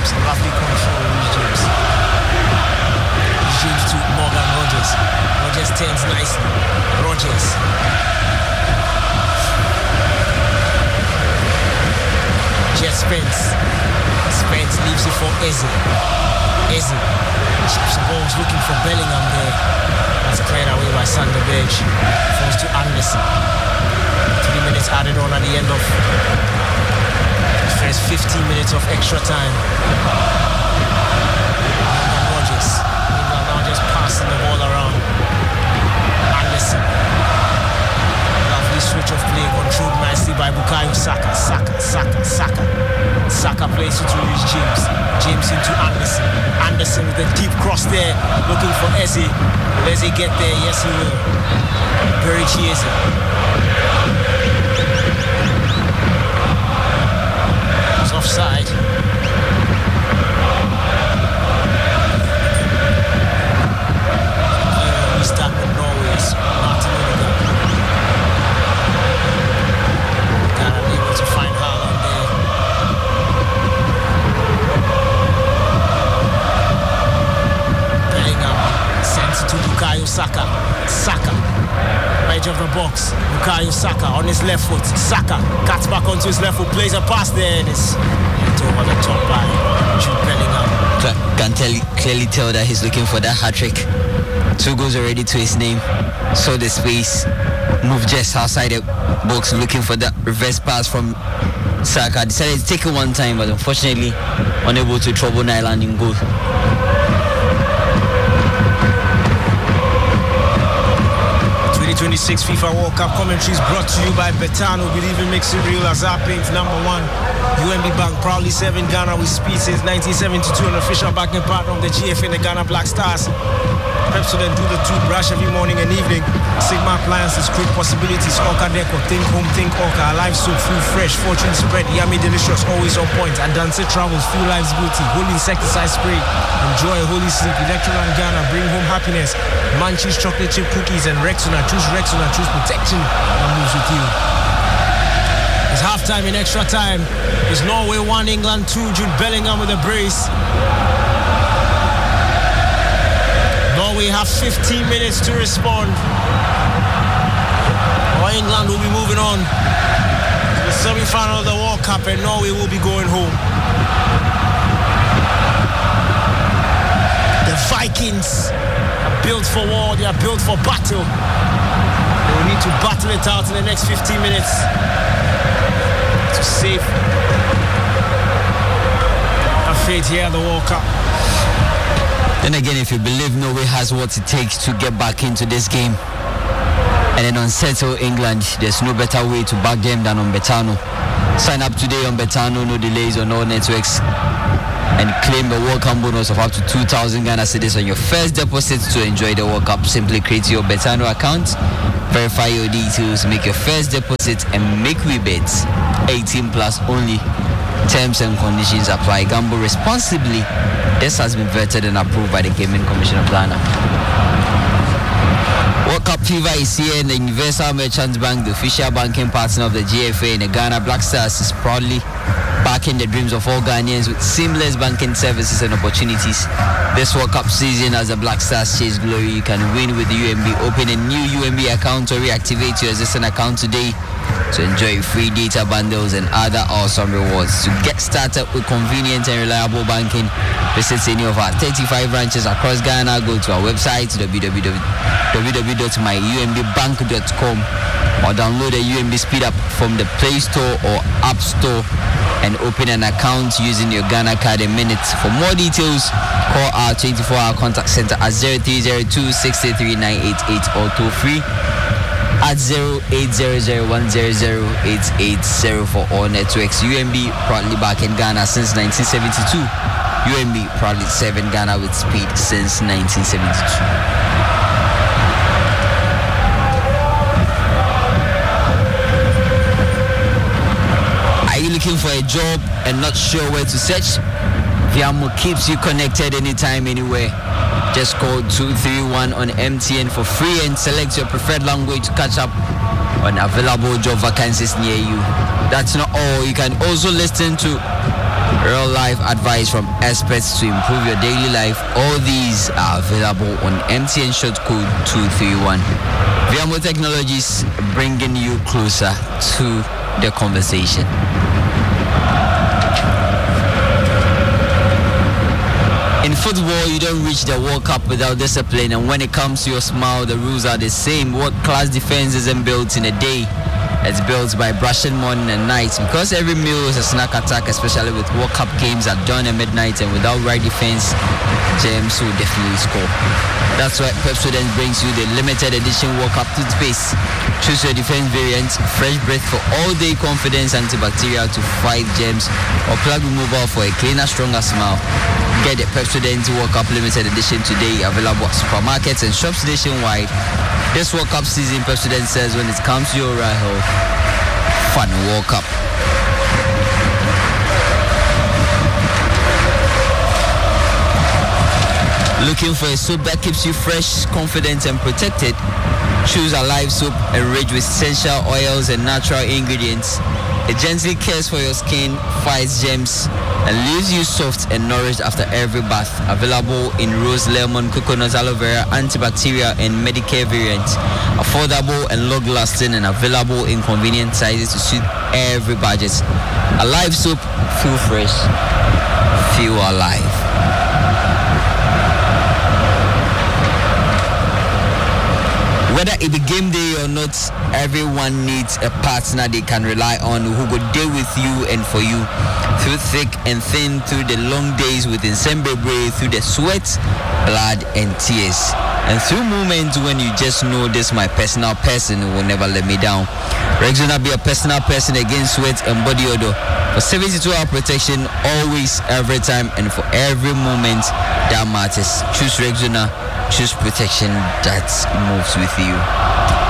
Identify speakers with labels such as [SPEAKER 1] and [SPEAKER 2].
[SPEAKER 1] James. A lovely control, Reece James. Reece James to Morgan Rogers. Rogers turns nicely. Rogers. Jet Spence. Spence leaves it for Eze. Eze. Chips the balls looking for Bellingham there. That's cleared away by Sander Berge. Falls to Anderson. 3 minutes added on at the end of the first 15 minutes of extra time. Morgan Rogers. England now just passing the ball around. Anderson. Lovely switch of play controlled nicely by Bukayo Saka. Saka plays it to Reece James. James into Anderson. Anderson with a deep cross there, looking for Eze. Will Eze get there? Yes, he will. Very Chiesa. It's offside. We start with Norway's Martin Odegaard. Ghana able to find Haaland there. Bellingham sends it to Bukayo Saka. Edge of the box. Bukayo Saka on his left foot. Saka cuts back onto his left foot, plays a pass there, and it's over the top by Jude Bellingham.
[SPEAKER 2] Can clearly tell that he's looking for that hat-trick. 2 goals already to his name. Saw the space, moved just outside the box, looking for that reverse pass from Saka. Decided to take it one time, but unfortunately unable to trouble Nyland in goal.
[SPEAKER 1] 2026 FIFA World Cup commentaries brought to you by Betano. Believe it makes it real. Azar Paint, number 1. UMB Bank proudly serving Ghana with speed since 1972, an official backing partner of the GFA and the Ghana Black Stars. Pepsodent do the toothbrush every morning and evening. Sigma Appliances create possibilities. Orca Deco, think home, think Orca. Alive soap, food fresh, fortune spread, yummy, delicious, always on point. And Dancer Travels, full lives beauty, holy insecticide spray. Enjoy a holy sleep. Electroland Ghana, bring home happiness. Munchies chocolate chip cookies and Rexona. Choose Rexona, choose protection. That moves with you. It's halftime in extra time. It's Norway 1, England 2. Jude Bellingham with a brace. Norway have 15 minutes to respond, or England will be moving on to the semi-final of the World Cup, and Norway will be going home. The Vikings are built for war, they are built for battle. They will need to battle it out in the next 15 minutes to save a fate here at the World Cup.
[SPEAKER 2] Then again, if you believe Norway has what it takes to get back into this game and then unsettle England, there's no better way to back them than on Betano. Sign up today on Betano, no delays on all networks, and claim a World Cup bonus of up to 2,000 Ghana cedis on your first deposit to enjoy the World Cup. Simply create your Betano account, verify your details, make your first deposit, and make we bets. 18 plus only. Terms and conditions apply. Gamble responsibly. This has been vetted and approved by the Gaming Commission of Ghana. World Cup fever is here, and the Universal Merchant Bank, the official banking partner of the GFA and the Ghana Black Stars, is proudly backing the dreams of all Ghanaians with seamless banking services and opportunities. This World Cup season, as the Black Stars chase glory, you can win with the UMB. Open a new UMB account or reactivate your existing account today to enjoy free data bundles and other awesome rewards. To get started with convenient and reliable banking, visit any of our 35 branches across Ghana. Go to our website www.myumbbank.com or download the UMB Speed app from the Play Store or App Store and open an account using your Ghana card in minutes. For more details, call our 24-hour contact center at 0302-633-988 or toll free at 0800-100-880 for all networks. UMB proudly back in Ghana since 1972. UMB proudly serving Ghana with speed since 1972. Looking for a job and not sure where to search? Viamo keeps you connected anytime, anywhere. Just call 231 on MTN for free and select your preferred language to catch up on available job vacancies near you. That's not all. You can also listen to Real life advice from experts to improve your daily life. All these are available on MTN short code 231. Viamo Technologies, bringing you closer to the conversation. In football, you don't reach the World Cup without discipline, and when it comes to your smile, the rules are the same. World-class defense isn't built in a day. It's built by brushing morning and night. Because every meal is a snack attack, especially with World Cup games at dawn and midnight, and without right defense, James will definitely score. That's why Pepsodent brings you the limited edition World Cup toothpaste. Choose your defense variant, fresh breath for all-day confidence, antibacterial to fight germs, or plug removal for a cleaner, stronger smile. Get the Pepsodent World Cup limited edition today, available at supermarkets and shops nationwide. This World Cup season, Pepsodent says when it comes to your oral health, fun World Cup. Looking for a soap that keeps you fresh, confident, and protected? Choose a Alive soap enriched with essential oils and natural ingredients. It gently cares for your skin, fights germs, and leaves you soft and nourished after every bath. Available in rose, lemon, coconut, aloe vera, antibacterial, and Medicare variants. Affordable and long-lasting, and available in convenient sizes to suit every budget. Alive soap, feel fresh, feel alive. Whether it be game day or not, everyone needs a partner they can rely on who will deal with you and for you. Through thick and thin, through the long days with Insembebre, through the sweat, blood and tears. And through moments when you just know this my personal person who will never let me down. Rexona be a personal person against sweat and body odor. For 72-hour protection, always, every time, and for every moment that matters. Choose Rexona. Choose protection that moves with you.